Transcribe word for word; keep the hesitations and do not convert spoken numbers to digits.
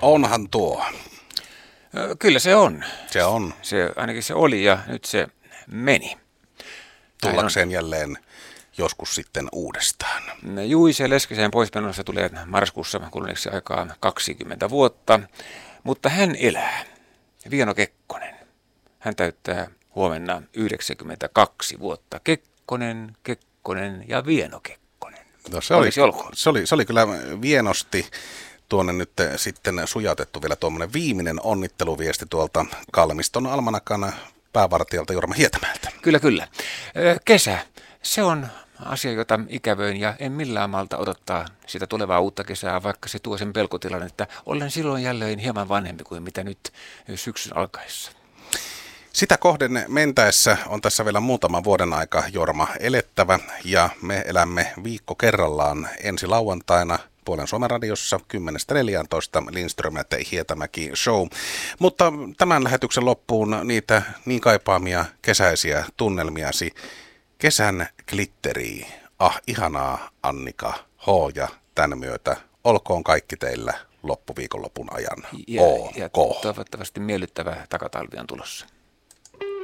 Onhan tuo. Ö, Kyllä se on. Se on. Se, ainakin se oli ja nyt se meni. Tullakseen jälleen joskus sitten uudestaan. Juise Leskisen poismenossa tulee marraskuussa kuluneeksi aikaa kaksikymmentä vuotta, mutta hän elää. Vieno Kekkonen. Hän täyttää huomenna yhdeksänkymmentäkaksi vuotta. Kekkonen, Kekkonen ja Vieno Kekkonen. No se, oli, se, oli, se oli kyllä vienosti tuonne nyt sitten sujatettu vielä tuommoinen viimeinen onnitteluviesti tuolta Kalmiston almanakan päävartijalta Jorma Hietämäeltä. Kyllä, kyllä. Kesä, se on asia, jota ikävöin ja en millään malta odottaa sitä tulevaa uutta kesää, vaikka se tuo sen pelkotilan, että olen silloin jälleen hieman vanhempi kuin mitä nyt syksyn alkaessa. Sitä kohden mentäessä on tässä vielä muutama vuoden aika, Jorma, elettävä, ja me elämme viikko kerrallaan ensi lauantaina Puolen Suomen radiossa kymmenestä neljääntoista Lindström ja Hietämäki show. Mutta tämän lähetyksen loppuun niitä niin kaipaamia kesäisiä tunnelmiasi. Kesän glitterii, ah ihanaa Annika H. ja tämän myötä olkoon kaikki teillä loppuviikonlopun ajan. Ja, OK. ja toivottavasti miellyttävä takatalvi on tulossa.